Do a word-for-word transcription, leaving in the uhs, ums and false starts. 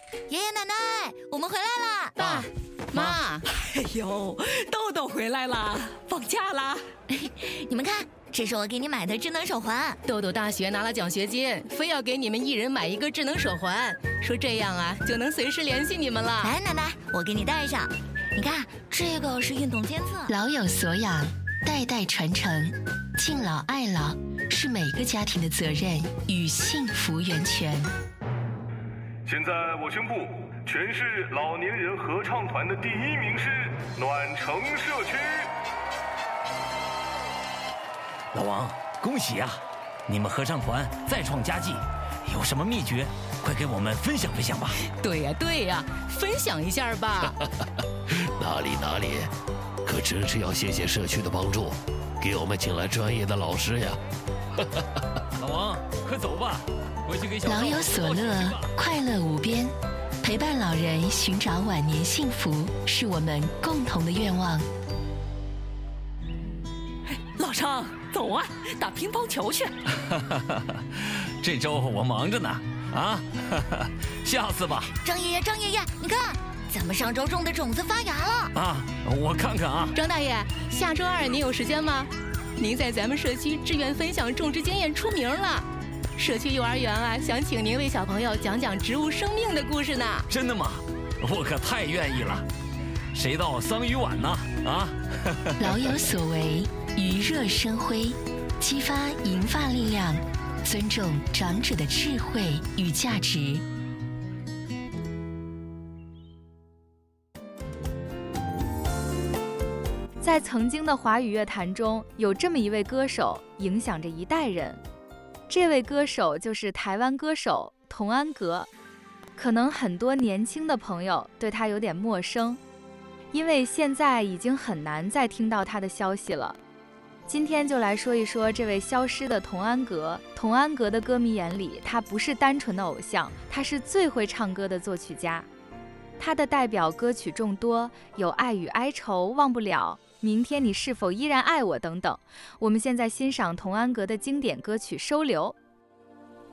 爷爷奶奶，我们回来啦！ 爸妈， 哎呦，豆豆回来啦，放假啦！ 你们看，这是我给你买的智能手环。 豆豆大学拿了奖学金，非要给你们一人买一个智能手环，说这样啊就能随时联系你们了。 来，奶奶，我给你戴上。你看，这个是运动监测。 老有所养，代代传承，敬老爱老是每个家庭的责任与幸福源泉。 现在我宣布，全市老年人合唱团的第一名是暖城社区。 老王，恭喜啊！你们合唱团再创佳绩，有什么秘诀？快给我们分享分享吧。 对呀对呀，分享一下吧。 哪里哪里，可真是要谢谢社区的帮助，给我们请来专业的老师呀。 老王，快走吧，回去给小老有所乐，快乐无边，陪伴老人寻找晚年幸福，是我们共同的愿望。 老张，走啊，打乒乓球去。 这周我忙着呢，啊，下次吧。 张爷爷，张爷爷，你看，咱们上周种的种子发芽了。 啊，我看看啊。 张大爷，下周二您有时间吗？您在咱们社区志愿分享种植经验出名了，社区幼儿园啊，想请您为小朋友讲讲植物生命的故事呢。 真的吗？我可太愿意了。谁到桑榆晚呢？啊！ 老有所为，余热生辉，激发银发力量，尊重长者的智慧与价值。 在曾经的华语乐坛中，有这么一位歌手，影响着一代人。这位歌手就是台湾歌手童安格。可能很多年轻的朋友对他有点陌生，因为现在已经很难再听到他的消息了。今天就来说一说这位消失的童安格。童安格的歌迷眼里，他不是单纯的偶像，他是最会唱歌的作曲家。他的代表歌曲众多，有《爱与哀愁》、《忘不了》、明天你是否依然爱我等等。我们现在欣赏童安格的经典歌曲《收留》。